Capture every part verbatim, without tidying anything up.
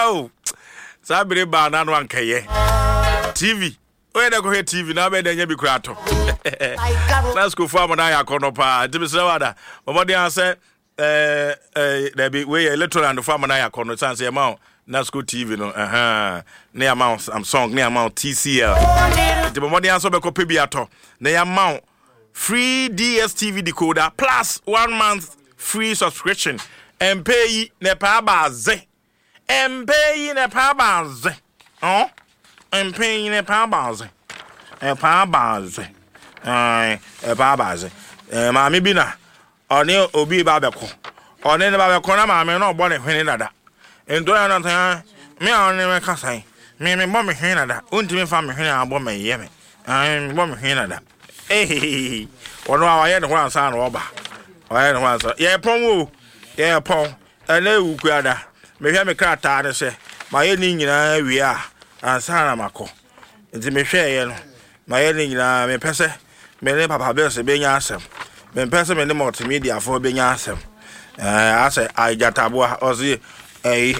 Oh, Sabri Banan one Kaye T V. Where they go here T V now? Be the nyebi kurato. Let's go for Manaya Konopa. Timisawada. What they answer? Eh, eh, there be way a little and the farmer Manaya Kono. Chance amount. Let's go T V no. Uh huh. Near amount. I'm song near amount T C L. The moment they answer be copy biato. Near amount free D S T V decoder plus one month free subscription. And pay ne pa baze. And pay ne pa baze. Oh. I'm paying a power bars. A power bars. A power bars. Mammy Bina. Or near Obi Babaco. Or near Babacona, mammy, no bonnet when another. And do I not hear me on the Cassay? Me, me, bomb Canada. Until family here, I bomb me, yemmy. I'm bomb Canada. Eh, or no, I had one son, Robber. I had one son. Yeah, Pong, yeah, Pong. And no, Grada. Maybe I'm a cat, I say. My ending, we are. Ansana mako nti me hwe ye no ma ye ni nyina me pese me ne papa bese be nya asem me pese me ne multimedia fo be nya asem eh ase ajataboa ozi eh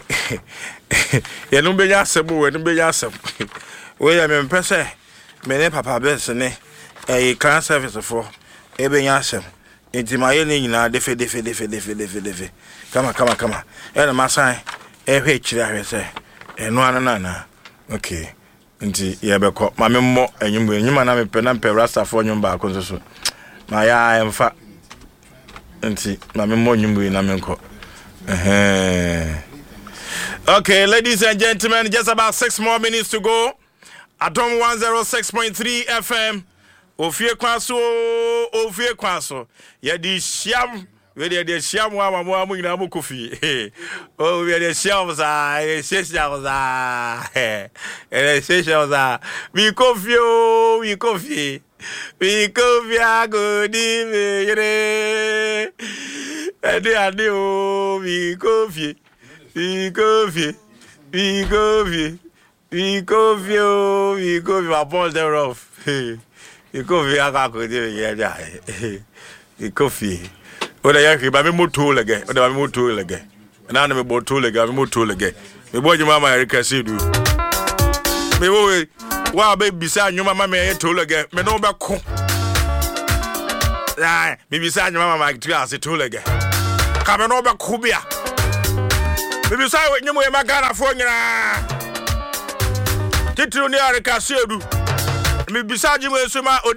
ye no be nya asem we no be nya asem we ye me pese me ne papa bese ne eh can service fo e be nya asem nti ma ye ni nyina defe defe defe defe defe defe kama kama kama e na masan e hwe kire ahwe se eno anana na. Okay. Nti yebeko mame mo enyimbu enyima na mepe na mpe rasta fo nyumba akonso so. Ma ya emfa. Nti mame mo enyimbu na menko. Eh. Okay, ladies and gentlemen, just about six more minutes to go. Atom one oh six point three F M. Ofie kwaso, ofie kwaso. Ye di shiam we dey dey share mo ama mo amu nyina mo kofi oh we dey share za e share za eh e share za we kofi o we kofi we kofi agodi mere ade ade o we kofi we kofi we kofi we kofi o we kofi my balls they rough we kofi agodi mere we kofi oda yake ba me moto lege oda ba me moto lege na na me moto lege ba me moto lege me bo nyuma ma Erika Sedu me wo wa be bisa nyuma ma me to lege me no be ko ah me bisa nyuma ma to ase to lege ka me no be ko bia me bisa nyuma e magana fo nyina titru ni Erika Sedu me bisa nyuma e so ma